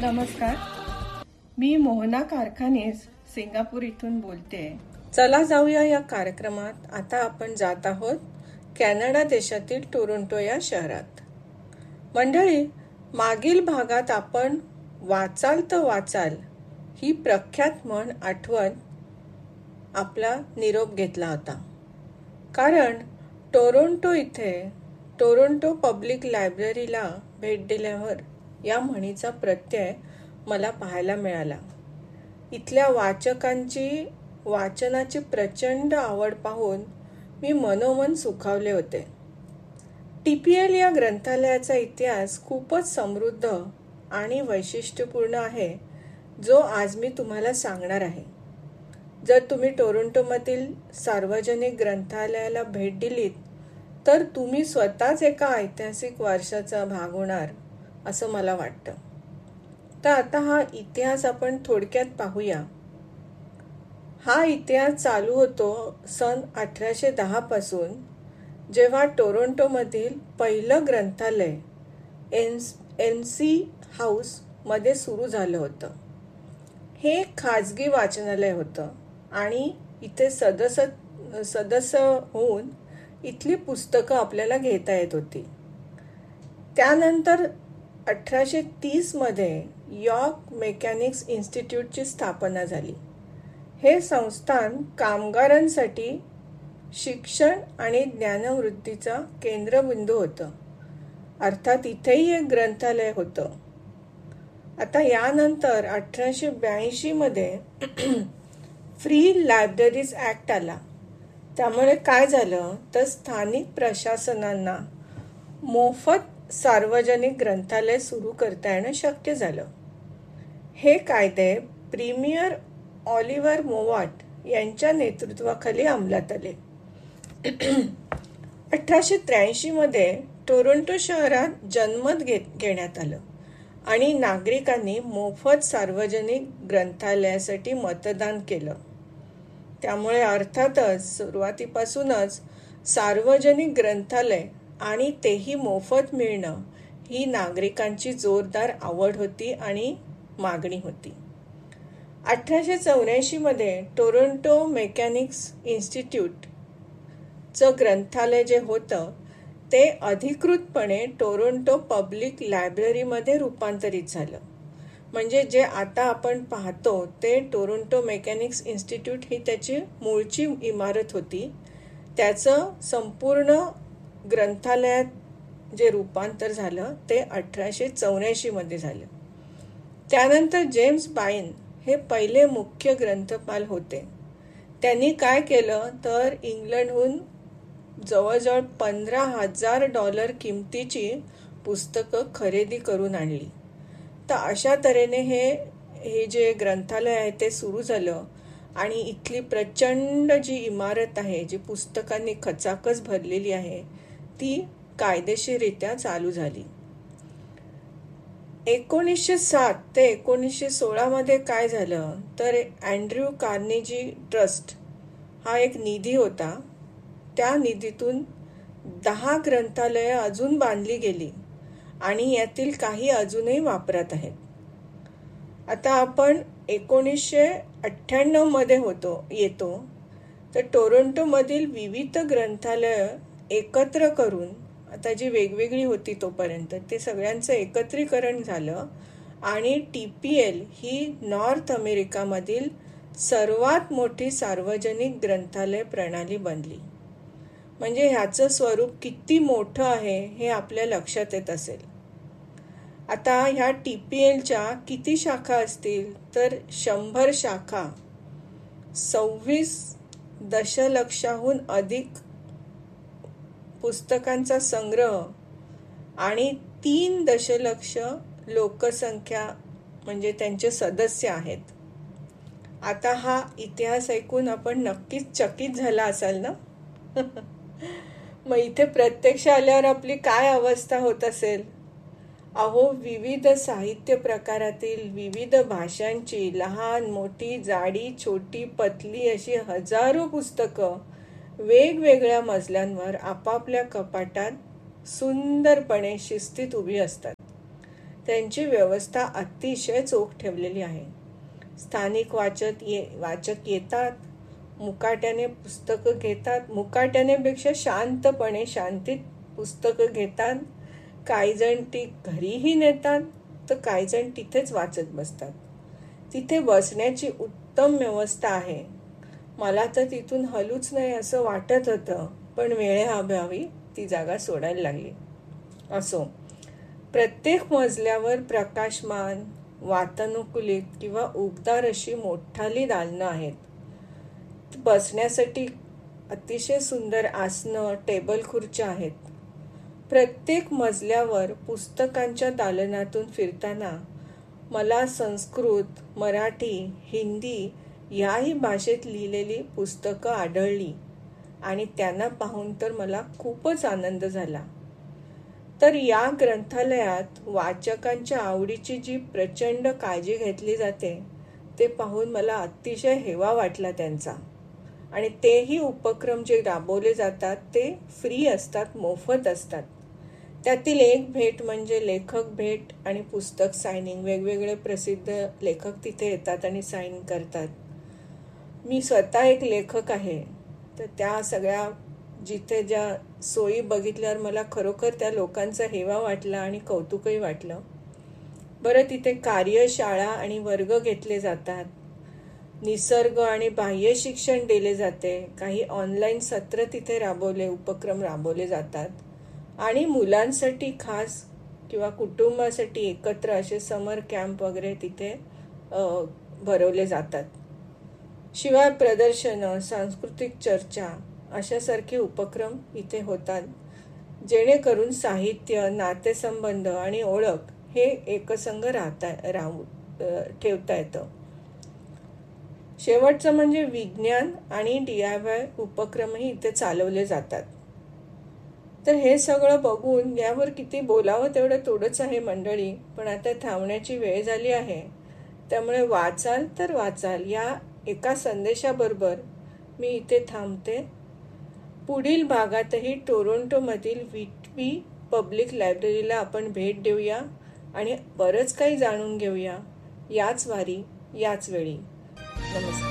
नमस्कार, मी मोहना कारखानेस सिंगापूर इथून बोलते. चला जाऊया या कार्यक्रमात. आता आपण जात आहोत कॅनडा देशातील टोरंटो या शहरात. मंडळी, मागील भागात आपण वाचाल तर वाचाल ही प्रख्यात म्हण आठवण आपला निरोप घेतला होता. कारण टोरंटो इथे टोरंटो पब्लिक लायब्ररीला भेट दिल्यावर या म्हणीचा प्रत्यय मला पाहायला मिळाला. इथल्या वाचकांची वाचनाची प्रचंड आवड पाहून मी मनोमन सुखावले होते. TPL या ग्रंथालयाचा इतिहास खूपच समृद्ध आणि वैशिष्ट्यपूर्ण आहे, जो आज मी तुम्हाला सांगणार आहे. जर तुम्ही टोरंटोमधील सार्वजनिक ग्रंथालयाला भेट दिलीत तर तुम्ही स्वतःच एका ऐतिहासिक वर्षाचा भाग होणार असं मला वाटतं. तर आता हा इतिहास आपण थोडक्यात पाहूया. हा इतिहास चालू होतो सन 1810 पासून, जेव्हा टोरंटोमधील पहिलं ग्रंथालय NC हाऊस मध्ये सुरू झालं होतं. हे खाजगी वाचनालय होतं आणि इथे सदस्य होऊन इथली पुस्तकं आपल्याला घेता येत होती. त्यानंतर 1830 मध्ये यॉर्क मेकॅनिक्स इन्स्टिट्यूटची स्थापना झाली. हे संस्थान कामगारांसाठी शिक्षण आणि ज्ञानवृद्धीचा केंद्रबिंदू होतं. अर्थात इथेही एक ग्रंथालय होतं. आता यानंतर 1882 मध्ये फ्री लायब्ररीज ॲक्ट आला. त्यामुळे काय झालं तर स्थानिक प्रशासनांना मोफत सार्वजनिक ग्रंथालय सुरू करता येणं शक्य झालं. हे कायदे प्रीमियर ऑलिव्हर मोवाट यांच्या नेतृत्वाखाली अंमलात आले. 1883 मध्ये टोरंटो शहरात जनमत घेण्यात आलं आणि नागरिकांनी मोफत सार्वजनिक ग्रंथालयासाठी मतदान केलं. त्यामुळे अर्थातच सुरुवातीपासूनच सार्वजनिक ग्रंथालय आणि तेही मोफत मिळणं ही नागरिकांची जोरदार आवड होती आणि मागणी होती. 1884 मध्ये टोरंटो मेकॅनिक्स इन्स्टिट्यूटचं ग्रंथालय जे होतं ते अधिकृतपणे टोरंटो पब्लिक लायब्ररीमध्ये रूपांतरित झालं. म्हणजे जे आता आपण पाहतो ते टोरंटो मेकॅनिक्स इन्स्टिट्यूट ही त्याची मूळची इमारत होती. त्याचं संपूर्ण ग्रंथालयात जे रूपांतर झालं ते 1884 मध्ये झालं. त्यानंतर जेम्स बाइन हे पहिले मुख्य ग्रंथपाल होते. त्यांनी काय केलं तर इंग्लंडहून जवळजवळ $15,000 किमतीची पुस्तकं खरेदी करून आणली. तर अशा तऱ्हेने हे जे ग्रंथालय आहे ते सुरू झालं आणि इथली प्रचंड जी इमारत आहे, जी पुस्तकांनी खचाखच भरलेली आहे, ती कायदेशीररित्या चालू झाली. 1907 ते 1916 मध्ये काय झालं तर अँड्र्यू कार्नेजी ट्रस्ट हा एक निधी होता. त्या निधीतून 10 ग्रंथालयं अजून बांधली गेली आणि यातील काही अजूनही वापरात आहेत. आता आपण 1998 मध्ये येतो तर टोरंटोमधील विविध ग्रंथालयं एकत्र करून, आता जी वेगवेगळी होती तोपर्यंत, ते सगळ्यांचं एकत्रीकरण झालं आणि TPL ही नॉर्थ अमेरिकामधील सर्वात मोठी सार्वजनिक ग्रंथालय प्रणाली बनली. म्हणजे ह्याचं स्वरूप किती मोठं आहे हे आपल्या लक्षात येत असेल. आता ह्या TPLच्या किती शाखा असतील तर 100 शाखा, 26 दशलक्षाहून अधिक पुस्तकांचा संग्रह आणि 3 दशलक्ष लोकसंख्या म्हणजे त्यांचे सदस्य आहेत. आता हा इतिहास ऐकून आपण नक्कीच चकित झाला असाल ना. मग इथे प्रत्यक्ष आल्यावर आपली काय अवस्था होत असेल. अहो, विविध साहित्य प्रकारातील विविध भाषांची लहान मोठी जाडी छोटी पतली अशी हजारो पुस्तकं वेगवेगळ्या मजल्यांवर आपापल्या कपाटात सुंदरपणे शिस्तीत उभी असतात. त्यांची व्यवस्था अतिशय चोख ठेवलेली आहे. स्थानिक वाचक येतात, मुकाट्याने पुस्तकं घेतात, मुकाट्यानेपेक्षा शांतीत पुस्तकं घेतात. काही जण ती घरीही नेतात, तर काही जण तिथेच वाचत बसतात. तिथे बसण्याची उत्तम व्यवस्था आहे. मला तर तिथून हलूच नाही असं वाटत होतं, पण वेळेअभावी ती जागा सोडायला लागली. असो, प्रत्येक मजल्यावर प्रकाशमान, वातानुकूलित किंवा उबदार अशी मोठाली दालनं आहेत. बसण्यासाठी अतिशय सुंदर आसनं, टेबल खुर्च्या आहेत. प्रत्येक मजल्यावर पुस्तकांच्या दालनातून फिरताना मला संस्कृत, मराठी, हिंदी याही भाषेत लिहिलेली पुस्तकं आढळली आणि त्यांना पाहून तर मला खूपच आनंद झाला. तर या ग्रंथालयात वाचकांच्या आवडीची जी प्रचंड काळजी घेतली जाते ते पाहून मला अतिशय हेवा वाटला त्यांचा. आणि तेही उपक्रम जे राबवले जातात ते फ्री असतात, मोफत असतात. त्यातील एक भेट म्हणजे लेखक भेट आणि पुस्तक सायनिंग. वेगवेगळे प्रसिद्ध लेखक तिथे येतात आणि साईन करतात. मी स्वतः एक लेखक आहे, तर त्या सगळ्या जिथे ज्या सोयी बघितल्यावर मला खरोखर त्या लोकांचा हेवा वाटला आणि कौतुकही वाटलं. बरं, तिथे कार्यशाळा आणि वर्ग घेतले जातात. निसर्ग आणि बाह्य शिक्षण दिले जाते. काही ऑनलाईन सत्र तिथे उपक्रम राबवले जातात. आणि मुलांसाठी खास किंवा कुटुंबासाठी एकत्र असे समर कॅम्प वगैरे तिथे भरवले जातात. शिवाय प्रदर्शनं, सांस्कृतिक चर्चा अशासारखे उपक्रम इथे होतात, जेणेकरून साहित्य, नातेसंबंध आणि ओळख हे एकसंग ठेवता येतं. शेवटचं म्हणजे विज्ञान आणि DIY उपक्रमही इथे चालवले जातात. तर हे सगळं बघून यावर किती बोलावं तेवढं थोडंच आहे मंडळी, पण आता थांबण्याची वेळ झाली आहे. त्यामुळे वाचाल तर वाचाल या एका संदेशाबरोबर मी इथे थांबते. पुढील भागातही टोरंटोमधील व्हिटबी पब्लिक लायब्ररीला आपण भेट देऊया आणि बरंच काही जाणून घेऊया. याच वारी, याच वेळी. नमस्कार.